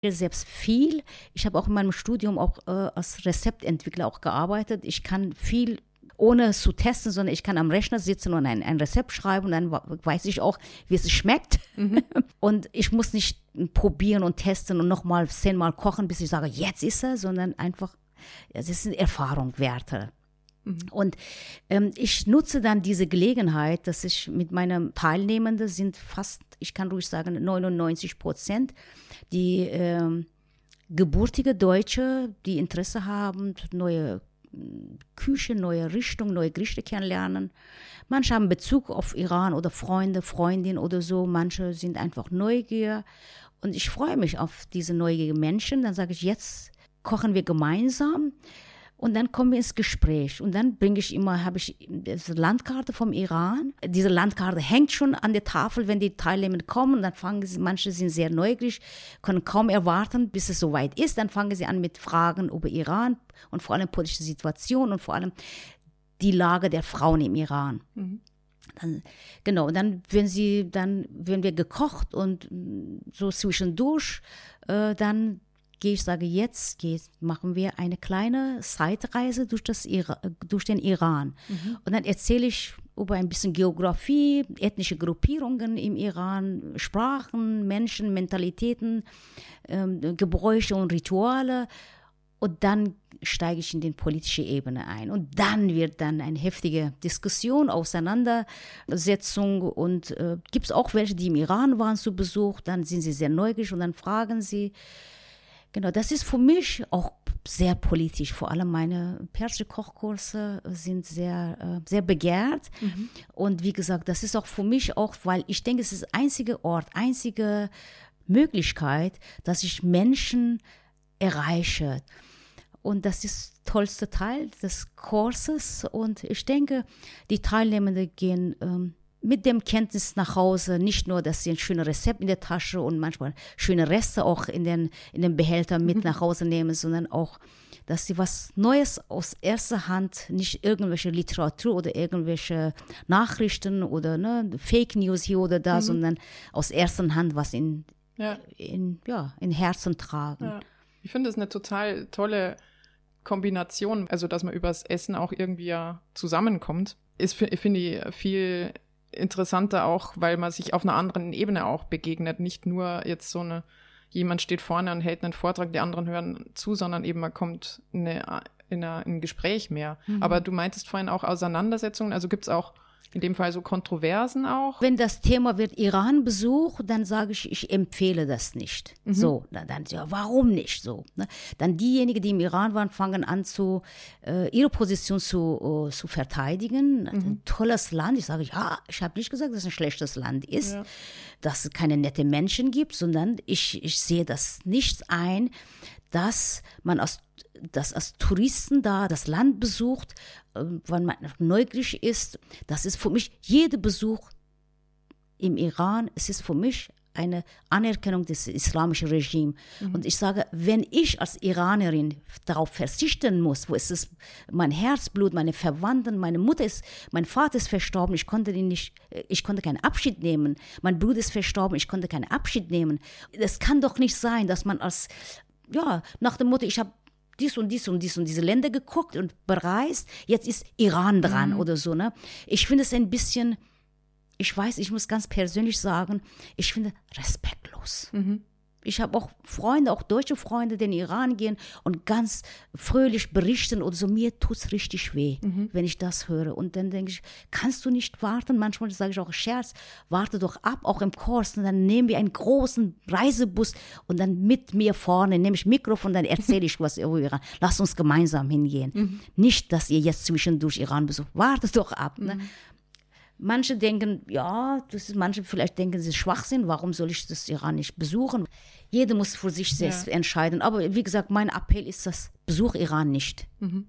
Selbst viel. Ich habe auch in meinem Studium auch als Rezeptentwickler auch gearbeitet. Ich kann viel ohne zu testen, sondern ich kann am Rechner sitzen und ein Rezept schreiben und dann weiß ich auch, wie es schmeckt. Und ich muss nicht probieren und testen und nochmal 10-mal kochen, bis ich sage, jetzt ist er, sondern einfach, es ist eine Erfahrung, Werte. Und ich nutze dann diese Gelegenheit, dass ich mit meinen Teilnehmenden sind fast, ich kann ruhig sagen, 99%, die gebürtige Deutsche, die Interesse haben, neue Küche, neue Richtung, neue Gerichte kennenlernen. Manche haben Bezug auf Iran oder Freunde, Freundinnen oder so. Manche sind einfach neugierig. Und ich freue mich auf diese neugierigen Menschen. Dann sage ich, jetzt kochen wir gemeinsam. Und dann kommen wir ins Gespräch. Und dann habe ich diese Landkarte vom Iran. Diese Landkarte hängt schon an der Tafel, wenn die Teilnehmer kommen. Dann manche sind sehr neugierig, können kaum erwarten, bis es soweit ist. Dann fangen sie an mit Fragen über Iran und vor allem politische Situation und vor allem die Lage der Frauen im Iran. Dann, genau, und dann werden wir gekocht und so zwischendurch, dann sage jetzt machen wir eine kleine Zeitreise durch den Iran. Und dann erzähle ich über ein bisschen Geografie, ethnische Gruppierungen im Iran, Sprachen, Menschen, Mentalitäten, Gebräuche und Rituale. Und dann steige ich in die politische Ebene ein. Und dann wird dann eine heftige Diskussion, Auseinandersetzung. Und gibt es auch welche, die im Iran waren zu Besuch. Dann sind sie sehr neugierig und dann fragen sie. Genau, das ist für mich auch sehr politisch. Vor allem meine persische Kochkurse sind sehr, sehr begehrt. Und wie gesagt, das ist auch für mich auch, weil ich denke, es ist der einzige Ort, einzige Möglichkeit, dass ich Menschen erreiche. Und das ist der tollste Teil des Kurses. Und ich denke, die Teilnehmenden gehen mit dem Kenntnis nach Hause, nicht nur, dass sie ein schönes Rezept in der Tasche und manchmal schöne Reste auch in den Behälter mit nach Hause nehmen, sondern auch, dass sie was Neues aus erster Hand, nicht irgendwelche Literatur oder irgendwelche Nachrichten oder Fake News hier oder da, sondern aus erster Hand was in Herzen tragen. Ja. Ich finde es eine total tolle Kombination, also dass man übers Essen auch irgendwie ja zusammenkommt, ist, finde ich, viel interessanter auch, weil man sich auf einer anderen Ebene auch begegnet. Nicht nur jetzt jemand steht vorne und hält einen Vortrag, die anderen hören zu, sondern eben man kommt in ein Gespräch mehr. Aber du meintest vorhin auch Auseinandersetzungen, also gibt es auch in dem Fall so Kontroversen auch? Wenn das Thema wird Iran-Besuch, dann sage ich empfehle das nicht. So, dann ja, warum nicht so? Ne? Dann diejenigen, die im Iran waren, fangen an ihre Position zu verteidigen. Ein tolles Land. Ich sage, ja, ich habe nicht gesagt, dass es ein schlechtes Land ist, dass es keine netten Menschen gibt, sondern ich sehe das nicht ein, dass man als Touristen da das Land besucht, weil man neugierig ist. Das ist für mich, jeder Besuch im Iran, es ist für mich eine Anerkennung des islamischen Regimes. Und ich sage, wenn ich als Iranerin darauf verzichten muss, wo ist es mein Herzblut, meine Verwandten, mein Vater ist verstorben, ich konnte keinen Abschied nehmen, mein Bruder ist verstorben, ich konnte keinen Abschied nehmen. Das kann doch nicht sein, dass man nach dem Motto, ich habe dies und diese Länder geguckt und bereist, jetzt ist Iran dran oder so. Ne? Ich finde es ein bisschen, ich muss ganz persönlich sagen, ich finde respektlos. Ich habe auch Freunde, auch deutsche Freunde, die in den Iran gehen und ganz fröhlich berichten oder so. Mir tut es richtig weh, wenn ich das höre. Und dann denke ich, kannst du nicht warten? Manchmal sage ich auch Scherz, warte doch ab, auch im Kurs. Und dann nehmen wir einen großen Reisebus und dann mit mir vorne nehme ich Mikrofon, dann erzähle ich was über Iran. Lass uns gemeinsam hingehen. Nicht, dass ihr jetzt zwischendurch Iran besucht. Warte doch ab. Ne? Manche denken, manche vielleicht denken, sie ist Schwachsinn, warum soll ich das Iran nicht besuchen? Jeder muss für sich selbst entscheiden. Aber wie gesagt, mein Appell ist das, besuch Iran nicht.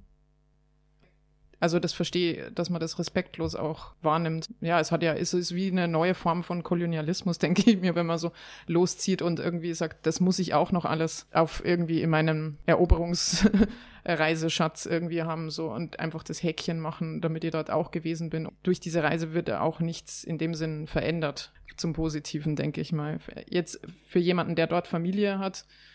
Also das verstehe, dass man das respektlos auch wahrnimmt. Ja, es ist wie eine neue Form von Kolonialismus, denke ich mir, wenn man so loszieht und irgendwie sagt, das muss ich auch noch alles auf irgendwie in meinem Reiseschatz irgendwie haben so und einfach das Häkchen machen, damit ich dort auch gewesen bin. Durch diese Reise wird auch nichts in dem Sinn verändert zum Positiven, denke ich mal. Jetzt für jemanden, der dort Familie hat